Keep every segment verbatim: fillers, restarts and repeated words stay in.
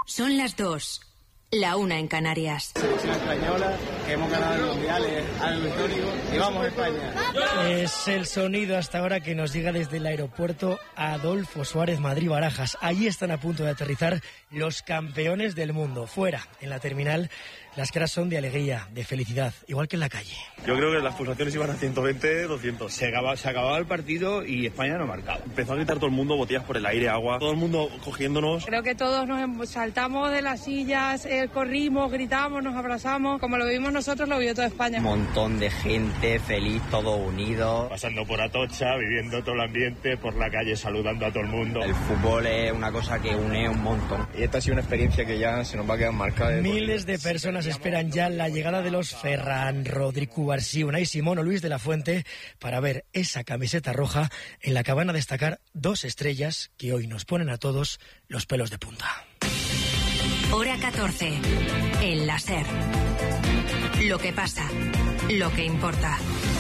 Son las dos. La una en Canarias. Selección española, que hemos ganado el Mundial, es algo histórico. Y vamos a España. Es el sonido hasta ahora que nos llega desde el aeropuerto Adolfo Suárez Madrid-Barajas. Allí están a punto de aterrizar los campeones del mundo. Fuera, en la terminal, las caras son de alegría, de felicidad, igual que en la calle. Yo creo que las pulsaciones iban a ciento veinte, doscientos. Se acababa, se acababa el partido y España no marcaba. Empezó a gritar todo el mundo, botellas por el aire, agua, todo el mundo cogiéndonos. Creo que todos nos saltamos de las sillas, eh, corrimos, gritamos, nos abrazamos. Como lo vivimos nosotros, lo vivió toda España. Un montón de gente feliz, todo unido. Pasando por Atocha, viviendo todo el ambiente, por la calle saludando a todo el mundo. El fútbol es una cosa que une un montón. Y esta ha sido una experiencia que ya se nos va a quedar marcada. Miles de personas esperan ya la llegada de los Ferran, Rodri, Cubarsí, Unai Simón o Luis de la Fuente para ver esa camiseta roja en la que van a destacar dos estrellas que hoy nos ponen a todos los pelos de punta. Hora catorce. El láser. Lo que pasa. Lo que importa.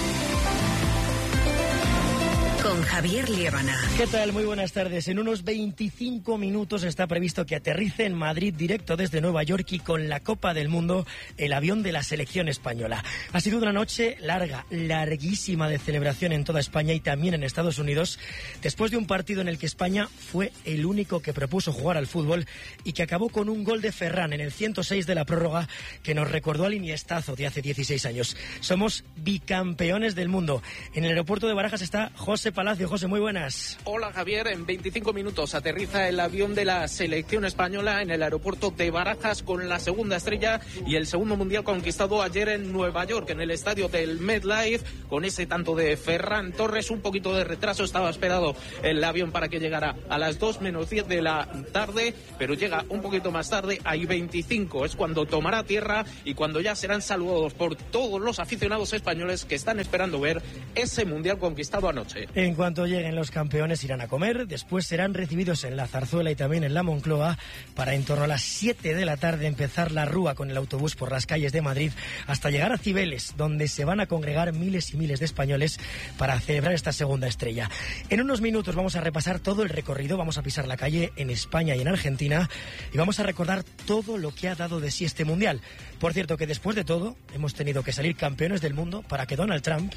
Con Javier Liébana. ¿Qué tal? Muy buenas tardes. En unos veinticinco minutos está previsto que aterrice en Madrid directo desde Nueva York y con la Copa del Mundo el avión de la selección española. Ha sido una noche larga, larguísima de celebración en toda España y también en Estados Unidos, después de un partido en el que España fue el único que propuso jugar al fútbol y que acabó con un gol de Ferran en el ciento seis de la prórroga que nos recordó al Iniestazo de hace dieciséis años. Somos bicampeones del mundo. En el aeropuerto de Barajas está José Palacio. José, muy buenas. Hola Javier, en veinticinco minutos aterriza el avión de la selección española en el aeropuerto de Barajas con la segunda estrella y el segundo mundial conquistado ayer en Nueva York, en el estadio del MetLife, con ese tanto de Ferran Torres. Un poquito de retraso, estaba esperado el avión para que llegara a las dos menos diez de la tarde, pero llega un poquito más tarde, hay veinticinco, es cuando tomará tierra y cuando ya serán saludados por todos los aficionados españoles que están esperando ver ese mundial conquistado anoche. En cuanto lleguen los campeones irán a comer, después serán recibidos en la Zarzuela y también en la Moncloa para en torno a las siete de la tarde empezar la rúa con el autobús por las calles de Madrid hasta llegar a Cibeles, donde se van a congregar miles y miles de españoles para celebrar esta segunda estrella. En unos minutos vamos a repasar todo el recorrido, vamos a pisar la calle en España y en Argentina y vamos a recordar todo lo que ha dado de sí este mundial. Por cierto que después de todo hemos tenido que salir campeones del mundo para que Donald Trump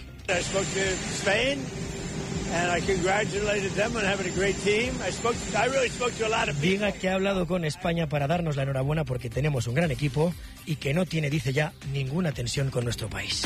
diga que ha hablado con España para darnos la enhorabuena porque tenemos un gran equipo y que no tiene, dice ya, ninguna tensión con nuestro país.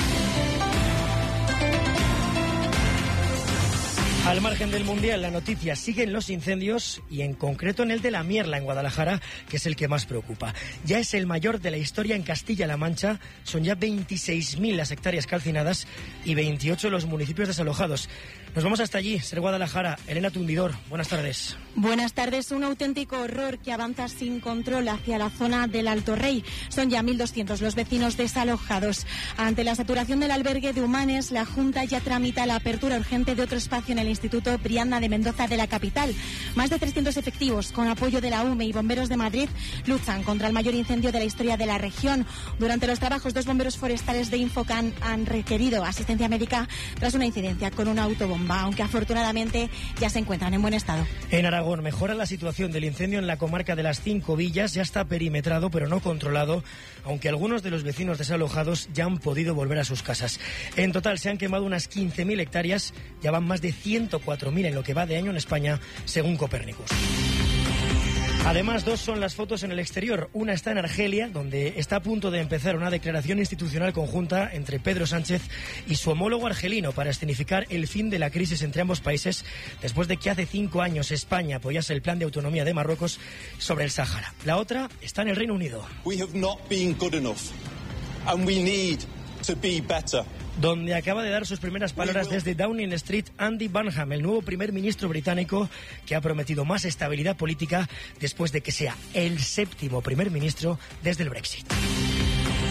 Al margen del Mundial, la noticia siguen los incendios y en concreto en el de La Mierla, en Guadalajara, que es el que más preocupa. Ya es el mayor de la historia en Castilla-La Mancha, son ya veintiséis mil las hectáreas calcinadas y veintiocho los municipios desalojados. Nos vamos hasta allí, ser Guadalajara. Elena Tundidor, buenas tardes. Buenas tardes. Un auténtico horror que avanza sin control hacia la zona del Alto Rey. Son ya mil doscientos los vecinos desalojados. Ante la saturación del albergue de Humanes, la Junta ya tramita la apertura urgente de otro espacio en el Instituto Brianda de Mendoza de la capital. Más de trescientos efectivos, con apoyo de la U M E y bomberos de Madrid, luchan contra el mayor incendio de la historia de la región. Durante los trabajos, dos bomberos forestales de Infocan han requerido asistencia médica tras una incidencia con una autobomba, aunque afortunadamente ya se encuentran en buen estado. En Aragón mejora la situación del incendio en la comarca de las Cinco Villas. Ya está perimetrado pero no controlado, aunque algunos de los vecinos desalojados ya han podido volver a sus casas. En total se han quemado unas quince mil hectáreas, ya van más de ciento cuatro mil en lo que va de año en España, según Copérnicus. Además, dos son las fotos en el exterior. Una está en Argelia, donde está a punto de empezar una declaración institucional conjunta entre Pedro Sánchez y su homólogo argelino para escenificar el fin de la crisis entre ambos países, después de que hace cinco años España apoyase el plan de autonomía de Marruecos sobre el Sáhara. La otra está en el Reino Unido. We have not been good enough, and we need to be better. Donde acaba de dar sus primeras palabras desde Downing Street Andy Burnham, el nuevo primer ministro británico que ha prometido más estabilidad política después de que sea el séptimo primer ministro desde el Brexit.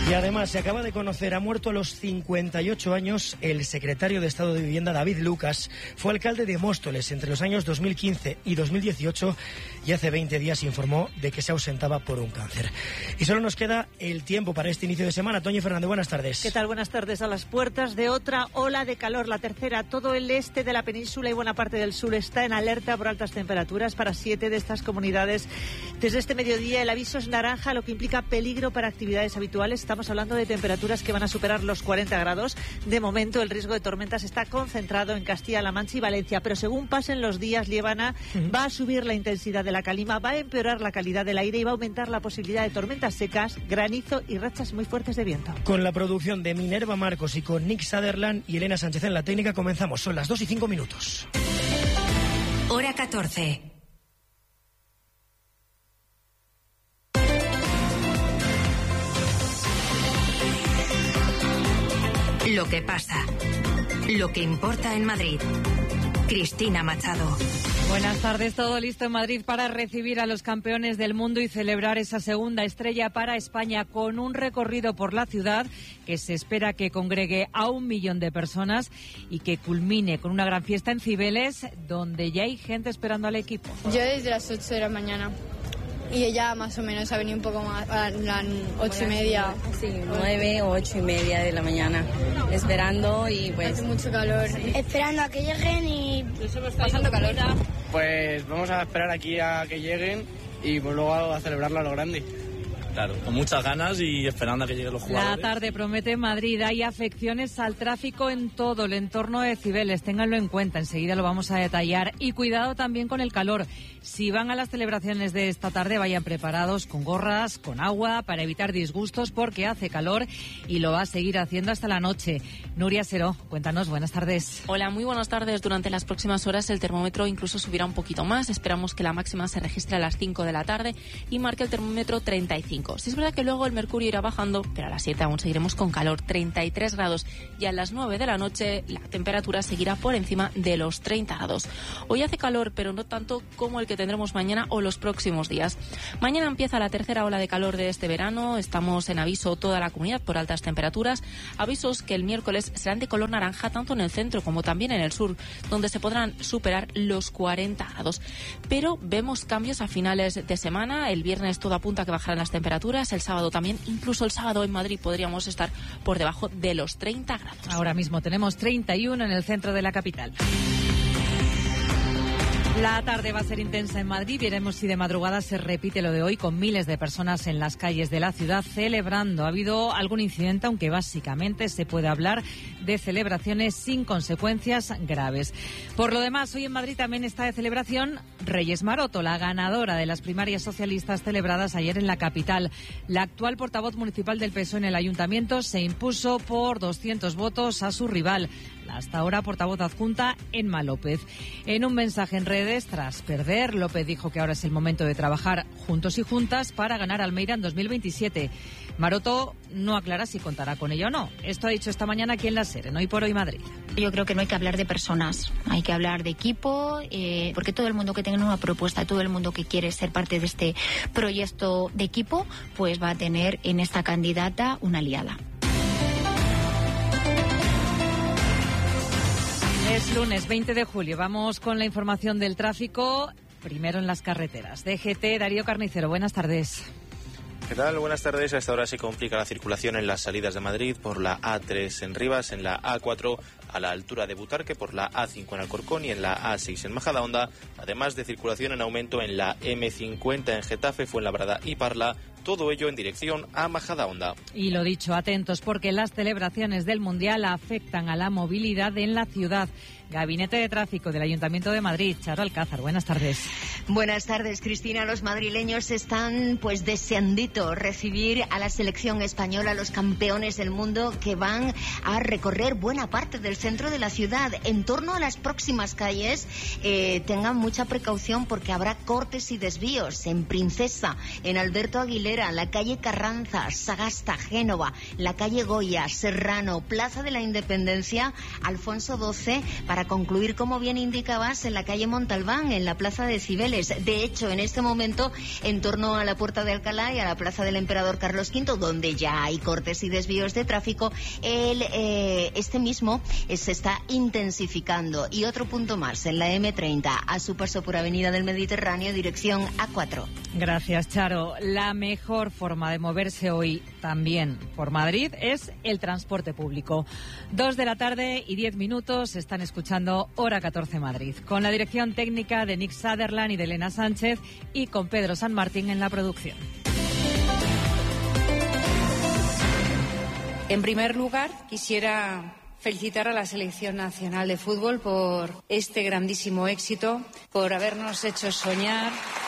Y además se acaba de conocer, ha muerto a los cincuenta y ocho años el secretario de Estado de Vivienda David Lucas. Fue alcalde de Móstoles entre los años dos mil quince y dos mil dieciocho y hace veinte días informó de que se ausentaba por un cáncer. Y solo nos queda el tiempo para este inicio de semana. Toñi Fernández, buenas tardes. ¿Qué tal? Buenas tardes. A las puertas de otra ola de calor, la tercera. Todo el este de la península y buena parte del sur está en alerta por altas temperaturas para siete de estas comunidades. Desde este mediodía el aviso es naranja, lo que implica peligro para actividades habituales. Estamos hablando de temperaturas que van a superar los cuarenta grados. De momento el riesgo de tormentas está concentrado en Castilla-La Mancha y Valencia, pero según pasen los días, Liébana, uh-huh. va a subir la intensidad de la calima, va a empeorar la calidad del aire y va a aumentar la posibilidad de tormentas secas, granizo y rachas muy fuertes de viento. Con la producción de Minerva Marcos y con Nick Sutherland y Elena Sánchez en la técnica comenzamos. Son las dos y cinco minutos. Hora catorce. Lo que pasa, lo que importa en Madrid. Cristina Machado. Buenas tardes, todo listo en Madrid para recibir a los campeones del mundo y celebrar esa segunda estrella para España con un recorrido por la ciudad que se espera que congregue a un millón de personas y que culmine con una gran fiesta en Cibeles, donde ya hay gente esperando al equipo. Yo desde las ocho de la mañana. Y ella más o menos ha venido un poco más a las ocho y media. Sí, nueve o ocho y media de la mañana, esperando y pues... Hace mucho calor. Sí. Esperando a que lleguen y pasando calor. Pues vamos a esperar aquí a que lleguen y pues luego a celebrarla a lo grande. Claro, con muchas ganas y esperando a que lleguen los jugadores. La tarde promete en Madrid. Hay afecciones al tráfico en todo el entorno de Cibeles. Ténganlo en cuenta, enseguida lo vamos a detallar. Y cuidado también con el calor. Si van a las celebraciones de esta tarde, vayan preparados con gorras, con agua, para evitar disgustos, porque hace calor y lo va a seguir haciendo hasta la noche. Nuria Seró, cuéntanos, buenas tardes. Hola, muy buenas tardes. Durante las próximas horas el termómetro incluso subirá un poquito más. Esperamos que la máxima se registre a las cinco de la tarde y marque el termómetro treinta y cinco. Sí, es verdad que luego el mercurio irá bajando, pero a las siete aún seguiremos con calor, treinta y tres grados, y a las nueve de la noche la temperatura seguirá por encima de los treinta grados. Hoy hace calor, pero no tanto como el que tendremos mañana o los próximos días. Mañana empieza la tercera ola de calor de este verano. Estamos en aviso toda la comunidad por altas temperaturas. Avisos que el miércoles serán de color naranja tanto en el centro como también en el sur, donde se podrán superar los cuarenta grados. Pero vemos cambios a finales de semana. El viernes todo apunta a que bajarán las temperaturas. El sábado también, incluso el sábado en Madrid podríamos estar por debajo de los treinta grados. Ahora mismo tenemos treinta y uno en el centro de la capital. La tarde va a ser intensa en Madrid. Veremos si de madrugada se repite lo de hoy, con miles de personas en las calles de la ciudad celebrando. Ha habido algún incidente, aunque básicamente se puede hablar de celebraciones sin consecuencias graves. Por lo demás, hoy en Madrid también está de celebración Reyes Maroto, la ganadora de las primarias socialistas celebradas ayer en la capital. La actual portavoz municipal del P S O E en el ayuntamiento se impuso por doscientos votos a su rival, la hasta ahora portavoz adjunta Emma López. En un mensaje en redes, tras perder, López dijo que ahora es el momento de trabajar juntos y juntas para ganar Almeida en dos mil veintisiete. Maroto no aclara si contará con ella o no. Esto ha dicho esta mañana aquí en la SER, en Hoy por Hoy Madrid. Yo creo que no hay que hablar de personas, hay que hablar de equipo, eh, porque todo el mundo que tenga una propuesta, todo el mundo que quiere ser parte de este proyecto de equipo, pues va a tener en esta candidata una aliada. Es lunes veinte de julio. Vamos con la información del tráfico. Primero en las carreteras. D G T, Darío Carnicero, buenas tardes. ¿Qué tal? Buenas tardes. A esta hora se complica la circulación en las salidas de Madrid por la A tres en Rivas, en la A cuatro a la altura de Butarque, por la A cinco en Alcorcón y en la A seis en Majadahonda, además de circulación en aumento en la M cincuenta en Getafe, Fuenlabrada y Parla, todo ello en dirección a Majadahonda. Y lo dicho, atentos porque las celebraciones del Mundial afectan a la movilidad en la ciudad. Gabinete de Tráfico del Ayuntamiento de Madrid, Charo Alcázar, buenas tardes. Buenas tardes, Cristina. Los madrileños están pues deseandito recibir a la selección española, los campeones del mundo, que van a recorrer buena parte del centro de la ciudad. En torno a las próximas calles, eh, tengan mucha precaución porque habrá cortes y desvíos. En Princesa, en Alberto Aguilera Cervera, la calle Carranza, Sagasta, Génova, la calle Goya, Serrano, Plaza de la Independencia, Alfonso doce, para concluir, como bien indicabas, en la calle Montalbán, en la Plaza de Cibeles. De hecho, en este momento, en torno a la Puerta de Alcalá y a la Plaza del Emperador Carlos quinto, donde ya hay cortes y desvíos de tráfico, el, eh, este mismo eh, se está intensificando. Y otro punto más, en la eme treinta, a su paso por Avenida del Mediterráneo, dirección A cuatro. Gracias, Charo. La mejor forma de moverse hoy también por Madrid es el transporte público. Dos de la tarde y diez minutos, están escuchando Hora catorce Madrid, con la dirección técnica de Nick Sutherland y de Elena Sánchez, y con Pedro San Martín en la producción. En primer lugar, quisiera felicitar a la Selección Nacional de Fútbol por este grandísimo éxito, por habernos hecho soñar.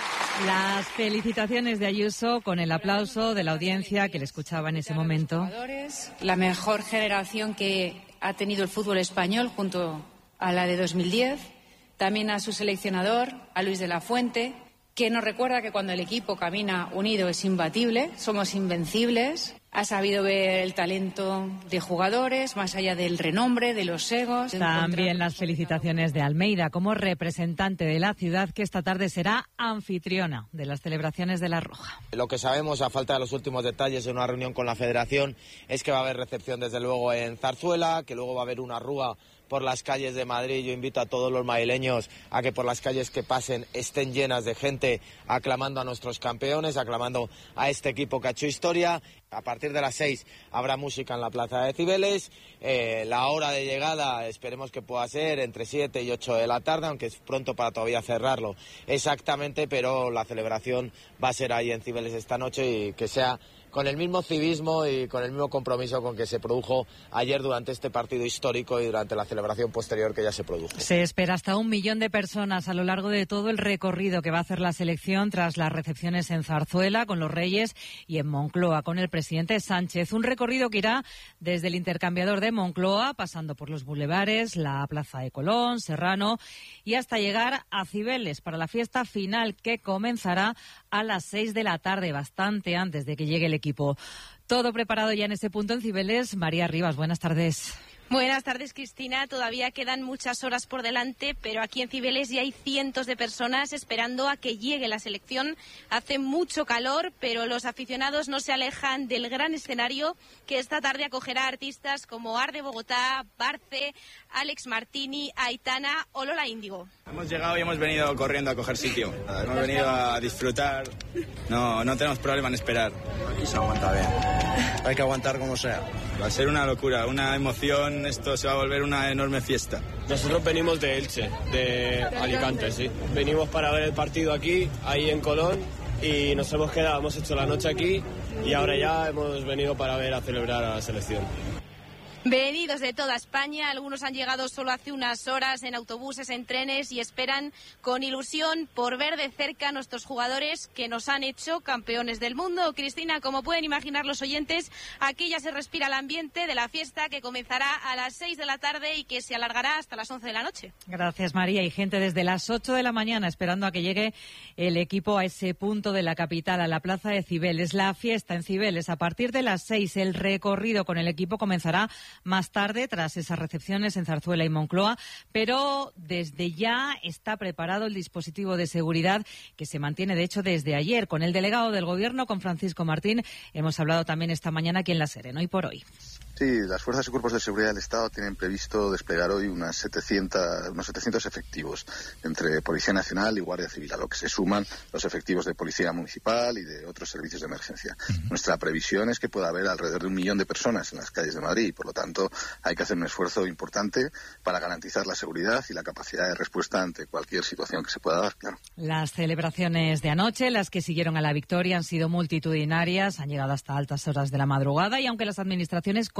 Las felicitaciones de Ayuso con el aplauso de la audiencia que le escuchaba en ese momento. La mejor generación que ha tenido el fútbol español junto a la de dos mil diez. También a su seleccionador, a Luis de la Fuente, que nos recuerda que cuando el equipo camina unido es imbatible, somos invencibles. Ha sabido ver el talento de jugadores, más allá del renombre, de los egos. También las felicitaciones de Almeida como representante de la ciudad, que esta tarde será anfitriona de las celebraciones de La Roja. Lo que sabemos, a falta de los últimos detalles, en una reunión con la Federación, es que va a haber recepción desde luego en Zarzuela, que luego va a haber una rúa por las calles de Madrid. Yo invito a todos los madrileños a que por las calles que pasen estén llenas de gente aclamando a nuestros campeones, aclamando a este equipo que ha hecho historia. A partir de las seis habrá música en la Plaza de Cibeles. Eh, la hora de llegada esperemos que pueda ser entre siete y ocho de la tarde, aunque es pronto para todavía cerrarlo exactamente, pero la celebración va a ser ahí en Cibeles esta noche, y que sea con el mismo civismo y con el mismo compromiso con que se produjo ayer durante este partido histórico y durante la celebración posterior que ya se produjo. Se espera hasta un millón de personas a lo largo de todo el recorrido que va a hacer la selección tras las recepciones en Zarzuela con los Reyes y en Moncloa con el presidente Sánchez. Un recorrido que irá desde el intercambiador de Moncloa, pasando por los bulevares, la Plaza de Colón, Serrano, y hasta llegar a Cibeles para la fiesta final, que comenzará a las seis de la tarde, bastante antes de que llegue el equipo. Todo preparado ya en ese punto en Cibeles. María Rivas, buenas tardes. Buenas tardes, Cristina. Todavía quedan muchas horas por delante, pero aquí en Cibeles ya hay cientos de personas esperando a que llegue la selección. Hace mucho calor, pero los aficionados no se alejan del gran escenario que esta tarde acogerá a artistas como Arde Bogotá, Barce, Alex Martini, Aitana o Lola Índigo. Hemos llegado y hemos venido corriendo a coger sitio. Hemos venido a disfrutar. No, no tenemos problema en esperar. Aquí se aguanta bien. Hay que aguantar como sea. Va a ser una locura, una emoción. Esto se va a volver una enorme fiesta. Nosotros venimos de Elche, de Alicante, sí. Venimos para ver el partido aquí, ahí en Colón, y nos hemos quedado, hemos hecho la noche aquí y ahora ya hemos venido para ver a celebrar a la selección. Venidos de toda España, algunos han llegado solo hace unas horas en autobuses, en trenes, y esperan con ilusión por ver de cerca a nuestros jugadores que nos han hecho campeones del mundo. Cristina, como pueden imaginar los oyentes, aquí ya se respira el ambiente de la fiesta que comenzará a las seis de la tarde y que se alargará hasta las once de la noche. Gracias, María. Y gente desde las ocho de la mañana esperando a que llegue el equipo a ese punto de la capital, a la Plaza de Cibeles. La fiesta en Cibeles a partir de las seis. El recorrido con el equipo comenzará más tarde, tras esas recepciones en Zarzuela y Moncloa, pero desde ya está preparado el dispositivo de seguridad que se mantiene, de hecho, desde ayer. Con el delegado del Gobierno, con Francisco Martín, hemos hablado también esta mañana aquí en La Serena, hoy por hoy. Sí, las fuerzas y cuerpos de seguridad del Estado tienen previsto desplegar hoy unas setecientos, unos setecientos efectivos entre Policía Nacional y Guardia Civil, a lo que se suman los efectivos de Policía Municipal y de otros servicios de emergencia. Uh-huh. Nuestra previsión es que pueda haber alrededor de un millón de personas en las calles de Madrid y, por lo tanto, hay que hacer un esfuerzo importante para garantizar la seguridad y la capacidad de respuesta ante cualquier situación que se pueda dar, claro. Las celebraciones de anoche, las que siguieron a la victoria, han sido multitudinarias, han llegado hasta altas horas de la madrugada, y aunque las administraciones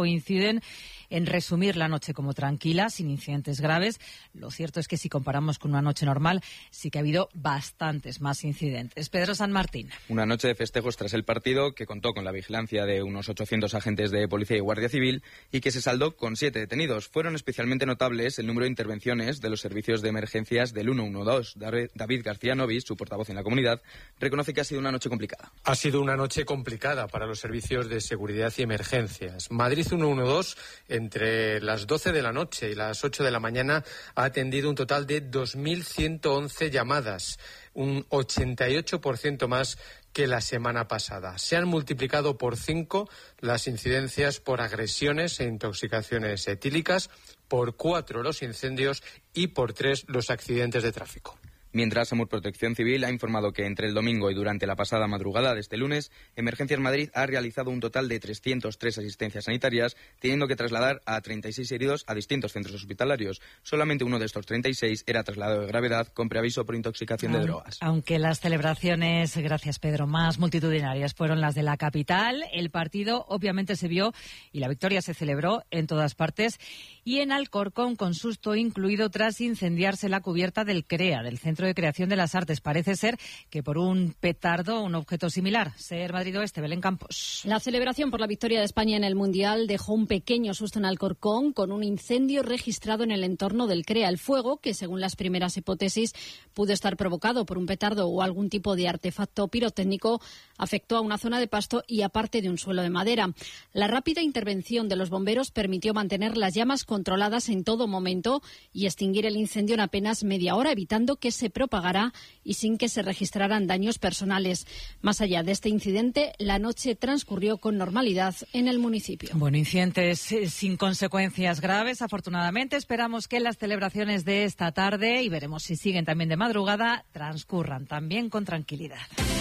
coinciden en resumir la noche como tranquila, sin incidentes graves. Lo cierto es que si comparamos con una noche normal, sí que ha habido bastantes más incidentes. Pedro San Martín. Una noche de festejos tras el partido que contó con la vigilancia de unos ochocientos agentes de policía y guardia civil y que se saldó con siete detenidos. Fueron especialmente notables el número de intervenciones de los servicios de emergencias del ciento doce. David García Novis, su portavoz en la comunidad, reconoce que ha sido una noche complicada. Ha sido una noche complicada para los servicios de seguridad y emergencias. Madrid ciento doce, entre las doce de la noche y las ocho de la mañana, ha atendido un total de dos mil ciento once llamadas, un ochenta y ocho por ciento más que la semana pasada. Se han multiplicado por cinco las incidencias por agresiones e intoxicaciones etílicas, por cuatro los incendios y por tres los accidentes de tráfico. Mientras, Amur Protección Civil ha informado que entre el domingo y durante la pasada madrugada de este lunes, Emergencias Madrid ha realizado un total de trescientas tres asistencias sanitarias, teniendo que trasladar a treinta y seis heridos a distintos centros hospitalarios. Solamente uno de estos treinta y seis era trasladado de gravedad con preaviso por intoxicación de drogas. Aunque las celebraciones, gracias Pedro, más multitudinarias fueron las de la capital, el partido obviamente se vio y la victoria se celebró en todas partes y en Alcorcón con susto incluido tras incendiarse la cubierta del CREA, del Centro de Creación de las Artes. Parece ser que por un petardo, un objeto similar. Ser Madrid Oeste, Belén Campos. La celebración por la victoria de España en el Mundial dejó un pequeño susto en Alcorcón con un incendio registrado en el entorno del CREA. El fuego, que según las primeras hipótesis pudo estar provocado por un petardo o algún tipo de artefacto pirotécnico, afectó a una zona de pasto y a parte de un suelo de madera. La rápida intervención de los bomberos permitió mantener las llamas controladas en todo momento y extinguir el incendio en apenas media hora, evitando que se propagara y sin que se registraran daños personales. Más allá de este incidente, la noche transcurrió con normalidad en el municipio. Bueno, incidentes sin consecuencias graves, afortunadamente. Esperamos que las celebraciones de esta tarde, y veremos si siguen también de madrugada, transcurran también con tranquilidad.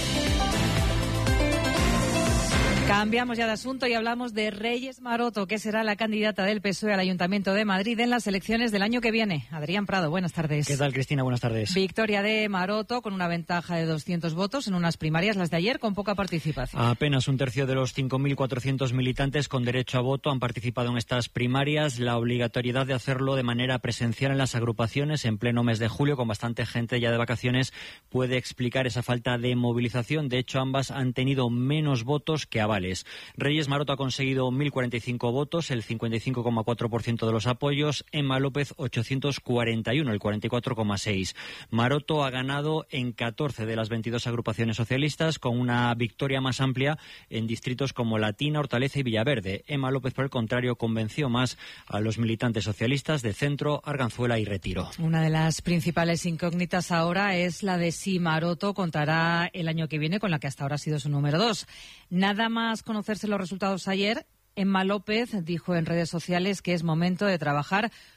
Cambiamos ya de asunto y hablamos de Reyes Maroto, que será la candidata del P S O E al Ayuntamiento de Madrid en las elecciones del año que viene. Adrián Prado, buenas tardes. ¿Qué tal, Cristina? Buenas tardes. Victoria de Maroto con una ventaja de doscientos votos en unas primarias, las de ayer, con poca participación. Apenas un tercio de los cinco mil cuatrocientos militantes con derecho a voto han participado en estas primarias. La obligatoriedad de hacerlo de manera presencial en las agrupaciones en pleno mes de julio, con bastante gente ya de vacaciones, puede explicar esa falta de movilización. De hecho, ambas han tenido menos votos que avales. Reyes Maroto ha conseguido mil cuarenta y cinco votos, el cincuenta y cinco coma cuatro por ciento de los apoyos. Emma López, ochocientos cuarenta y uno, el cuarenta y cuatro coma seis por ciento. Maroto ha ganado en catorce de las veintidós agrupaciones socialistas, con una victoria más amplia en distritos como Latina, Hortaleza y Villaverde. Emma López, por el contrario, convenció más a los militantes socialistas de Centro, Arganzuela y Retiro. Una de las principales incógnitas ahora es la de si Maroto contará el año que viene con la que hasta ahora ha sido su número dos. Nada más conocerse los resultados ayer, Emma López dijo en redes sociales que es momento de trabajar